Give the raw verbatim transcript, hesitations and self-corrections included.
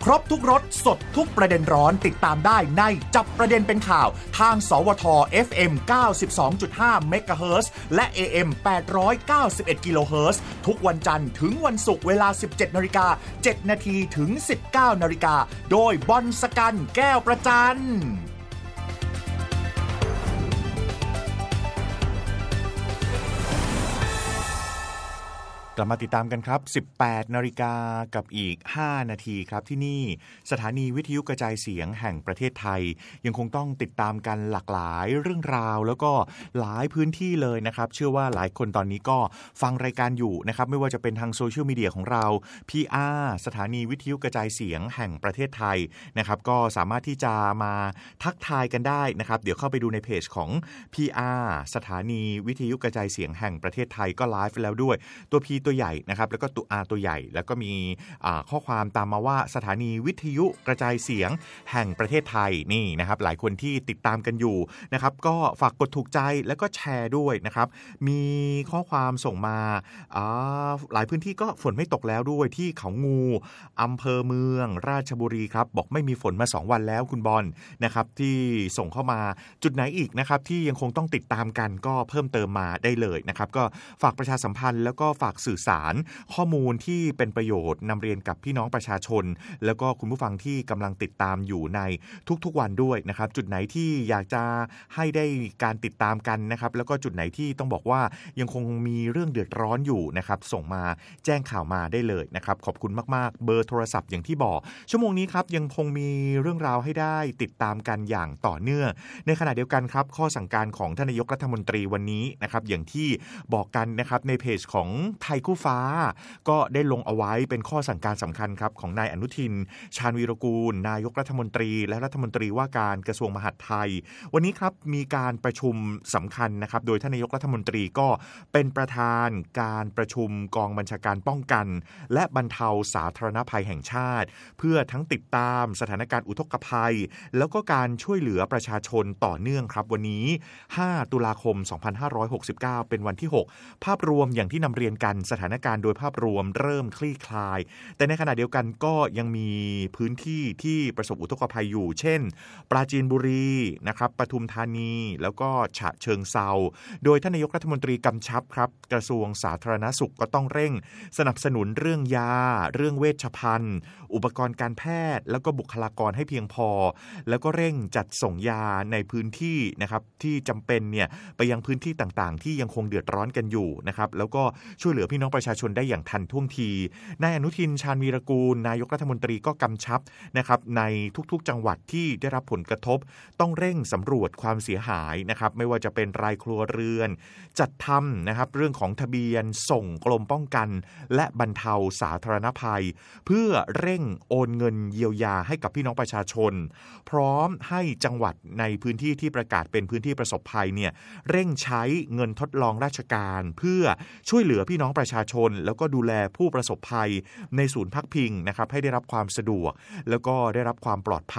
ครบทุกรสสดทุกประเด็นร้อนติดตามได้ในจับประเด็นเป็นข่าวทางสวท เอฟ เอ็ม เก้าสิบสองจุดห้า เมกะเฮิรตซ์และ เอ เอ็ม แปดร้อยเก้าสิบเอ็ด กิโลเฮิรตซ์ทุกวันจันทร์ถึงวันศุกร์เวลา สิบเจ็ดนาฬิกาเจ็ดนาทีถึง สิบเก้านาฬิกาโดยบอลสกันแก้วประจันกลับมาติดตามกันครับ สิบแปดนาฬิกากับอีกห้านาทีครับที่นี่สถานีวิทยุกระจายเสียงแห่งประเทศไทยยังคงต้องติดตามกันหลากหลายเรื่องราวแล้วก็หลายพื้นที่เลยนะครับเชื่อว่าหลายคนตอนนี้ก็ฟังรายการอยู่นะครับไม่ว่าจะเป็นทางโซเชียลมีเดียของเรา พี อาร์ สถานีวิทยุกระจายเสียงแห่งประเทศไทยนะครับก็สามารถที่จะมาทักทายกันได้นะครับเดี๋ยวเข้าไปดูในเพจของ พี อาร์ สถานีวิทยุกระจายเสียงแห่งประเทศไทยก็ไลฟ์แล้วด้วยตัว P ตัวใหญ่นะครับแล้วก็ตัว R ตัวใหญ่แล้วก็มีข้อความตามมาว่าสถานีวิทยุกระจายเสียงแห่งประเทศไทยนี่นะครับหลายคนที่ติดตามกันอยู่นะครับก็ฝากกดถูกใจแล้วก็แชร์ด้วยนะครับมีข้อความส่งมาหลายพื้นที่ก็ฝนไม่ตกแล้วด้วยที่เขางูอำเภอเมืองราชบุรีครับบอกไม่มีฝนมาสองวันแล้วคุณบอลนะครับที่ส่งเข้ามาจุดไหนอีกนะครับที่ยังคงต้องติดตามกันก็เพิ่มเติมมาได้เลยนะครับก็ฝากประชาสัมพันธ์แล้วก็ฝากสื่อสารข้อมูลที่เป็นประโยชน์นำเรียนกับพี่น้องประชาชนแล้วก็คุณผู้ฟังที่กำลังติดตามอยู่ในทุกๆวันด้วยนะครับจุดไหนที่อยากจะให้ได้การติดตามกันนะครับแล้วก็จุดไหนที่ต้องบอกว่ายังคงมีเรื่องเดือดร้อนอยู่นะครับส่งมาแจ้งข่าวมาได้เลยนะครับขอบคุณมากๆเบอร์โทรศัพท์อย่างที่บอกชั่วโมงนี้ครับยังคงมีเรื่องราวให้ได้ติดตามกันอย่างต่อเนื่องในขณะเดียวกันครับข้อสั่งการของท่านนายกรัฐมนตรีวันนี้นะครับอย่างที่บอกกันนะครับในเพจของไทยคู่ฟ้าก็ได้ลงเอาไว้เป็นข้อสั่งการสำคัญครับของนายอนุทินชาญวีรกูลนายกรัฐมนตรีและรัฐมนตรีว่าการกระทรวงมหาดไทยวันนี้ครับมีการประชุมสำคัญนะครับโดยท่านนายกรัฐมนตรีก็เป็นประธานการประชุมกองบัญชาการป้องกันและบรรเทาสาธารณภัยแห่งชาติเพื่อทั้งติดตามสถานการณ์อุทกภัยแล้วก็การช่วยเหลือประชาชนต่อเนื่องครับวันนี้ห้าตุลาคมสองพันห้าร้อยหกสิบเก้าเป็นวันที่หกภาพรวมอย่างที่นำเรียนกันสถานการณ์โดยภาพรวมเริ่มคลี่คลายแต่ในขณะเดียวกันก็ยังมีพื้นที่ที่ประสบอุทกภัยอยู่เช่นปราจีนบุรีนะครับปทุมธานีแล้วก็ฉะเชิงเทราโดยท่านนายกรัฐมนตรีกำชับครับกระทรวงสาธารณสุขก็ต้องเร่งสนับสนุนเรื่องยาเรื่องเวชภัณฑ์อุปกรณ์การแพทย์แล้วก็บุคลากรให้เพียงพอแล้วก็เร่งจัดส่งยาในพื้นที่นะครับที่จำเป็นเนี่ยไปยังพื้นที่ต่างๆที่ยังคงเดือดร้อนกันอยู่นะครับแล้วก็ช่วยเหลือพี่น้องประชาชนได้อย่างทันท่วงทีนายอนุทินชาญวีรกูลนายกรัฐมนตรีก็กำชับนะครับในทุกๆจังหวัดที่ได้รับผลกระทบต้องเร่งสำรวจความเสียหายนะครับไม่ว่าจะเป็นรายครัวเรือนจัดทำนะครับเรื่องของทะเบียนส่งกรมป้องกันและบรรเทาสาธารณภัยเพื่อเร่งโอนเงินเยียวยาให้กับพี่น้องประชาชนพร้อมให้จังหวัดในพื้นที่ที่ประกาศเป็นพื้นที่ประสบภัยเนี่ยเร่งใช้เงินทดลองราชการเพื่อช่วยเหลือพี่น้องประชาชนแล้วก็ดูแลผู้ประสบภัยในศูนย์พักพิงนะครับให้ได้รับความสะดวกแล้วก็ได้รับความปลอดภัย